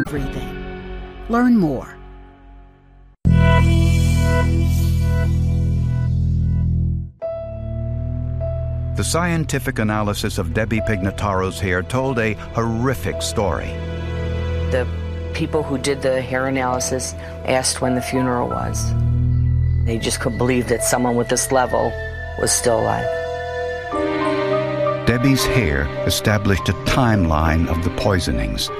everything. Learn more. The scientific analysis of Debbie Pignataro's hair told a horrific story. The people who did the hair analysis asked when the funeral was. They just couldn't believe that someone with this level was still alive. Debbie's hair established a timeline of the poisonings.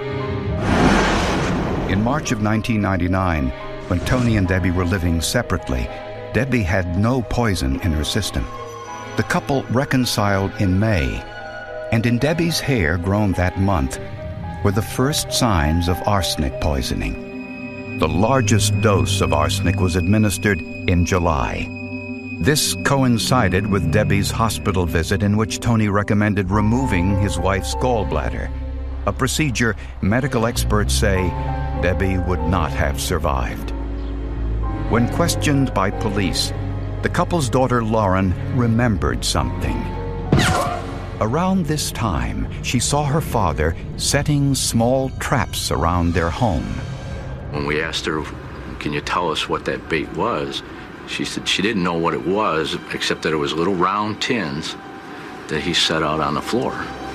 In March of 1999, when Tony and Debbie were living separately, Debbie had no poison in her system. The couple reconciled in May, and in Debbie's hair grown that month were the first signs of arsenic poisoning. The largest dose of arsenic was administered in July. This coincided with Debbie's hospital visit in which Tony recommended removing his wife's gallbladder, a procedure medical experts say Debbie would not have survived. When questioned by police, the couple's daughter Lauren remembered something. Around this time, she saw her father setting small traps around their home. When we asked her, "Can you tell us what that bait was?" she said she didn't know what it was, except that it was little round tins that he set out on the floor.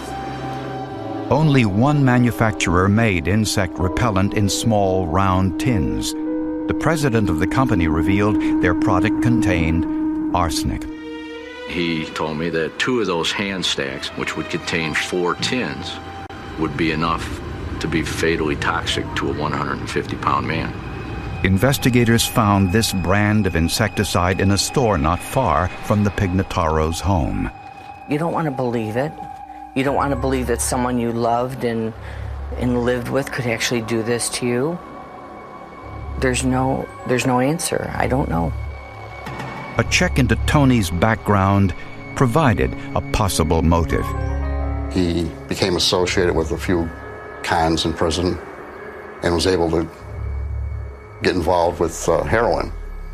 Only one manufacturer made insect repellent in small round tins. The president of the company revealed their product contained arsenic. He told me that 2 of those hand stacks, which would contain 4 tins, would be enough to be fatally toxic to a 150-pound man. Investigators found this brand of insecticide in a store not far from the Pignataros' home. You don't want to believe it. You don't want to believe that someone you loved and lived with could actually do this to you. There's no answer. I don't know. A check into Tony's background provided a possible motive. He became associated with a few cons in prison and was able to get involved with heroin.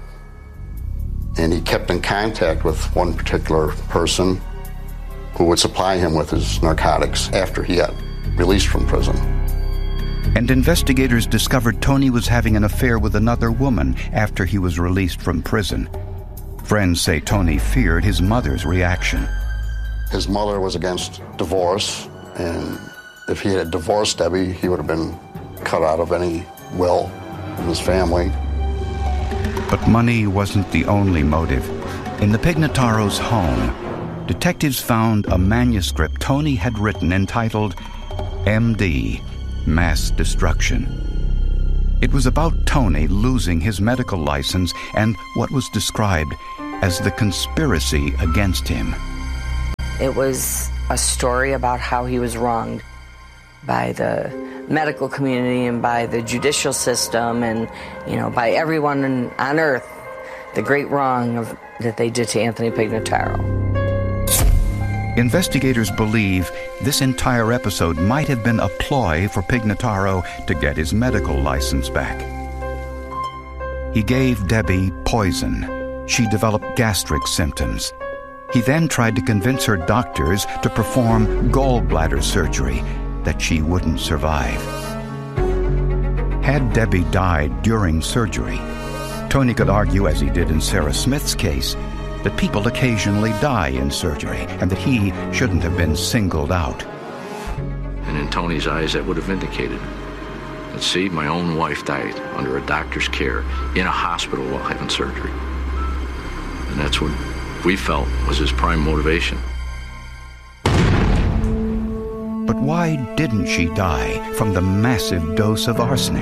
And he kept in contact with one particular person who would supply him with his narcotics after he got released from prison. And investigators discovered Tony was having an affair with another woman after he was released from prison. Friends say Tony feared his mother's reaction. His mother was against divorce, and if he had divorced Debbie, he would have been cut out of any will of his family. But money wasn't the only motive. In the Pignataros' home, detectives found a manuscript Tony had written entitled MD, Mass Destruction. It was about Tony losing his medical license and what was described as the conspiracy against him. It was a story about how he was wronged by the medical community and by the judicial system and, by everyone on earth, the great wrong that they did to Anthony Pignataro. Investigators believe this entire episode might have been a ploy for Pignataro to get his medical license back. He gave Debbie poison. She developed gastric symptoms. He then tried to convince her doctors to perform gallbladder surgery that she wouldn't survive. Had Debbie died during surgery, Tony could argue, as he did in Sarah Smith's case, that people occasionally die in surgery and that he shouldn't have been singled out. And in Tony's eyes, that would have vindicated him. But see, my own wife died under a doctor's care in a hospital while having surgery. And that's what we felt was his prime motivation. But why didn't she die from the massive dose of arsenic?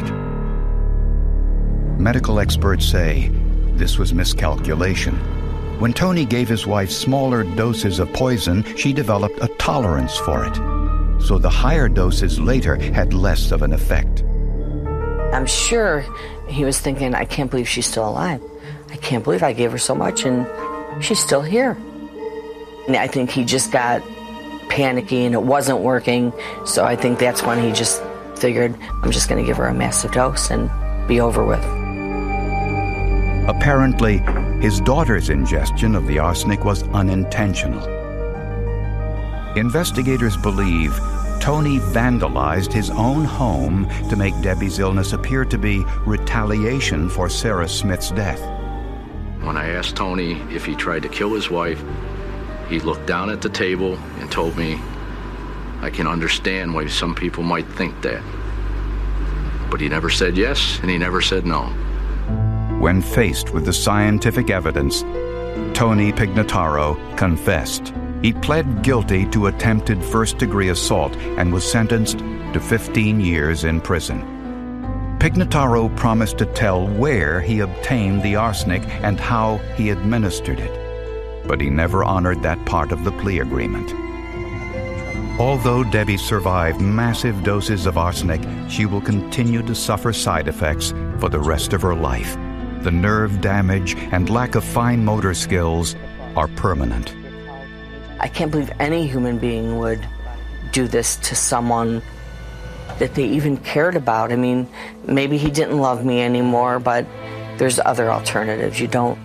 Medical experts say this was miscalculation. When Tony gave his wife smaller doses of poison, she developed a tolerance for it. So the higher doses later had less of an effect. I'm sure he was thinking, I can't believe she's still alive. I can't believe I gave her so much and she's still here. And I think he just got panicky and it wasn't working. So I think that's when he just figured, I'm just going to give her a massive dose and be over with. Apparently, his daughter's ingestion of the arsenic was unintentional. Investigators believe Tony vandalized his own home to make Debbie's illness appear to be retaliation for Sarah Smith's death. When I asked Tony if he tried to kill his wife, he looked down at the table and told me, I can understand why some people might think that. But he never said yes, and he never said no. When faced with the scientific evidence, Tony Pignataro confessed. He pled guilty to attempted first-degree assault and was sentenced to 15 years in prison. Pignataro promised to tell where he obtained the arsenic and how he administered it, but he never honored that part of the plea agreement. Although Debbie survived massive doses of arsenic, she will continue to suffer side effects for the rest of her life. The nerve damage and lack of fine motor skills are permanent. I can't believe any human being would do this to someone that they even cared about. I mean, maybe he didn't love me anymore, but there's other alternatives. You don't,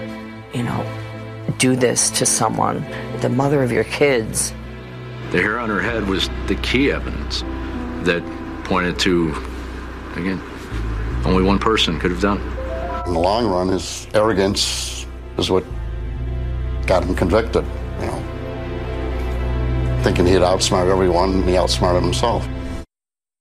do this to someone, the mother of your kids. The hair on her head was the key evidence that pointed to, again, only one person could have done it. In the long run, his arrogance is what got him convicted, Thinking he'd outsmart everyone, he outsmarted himself.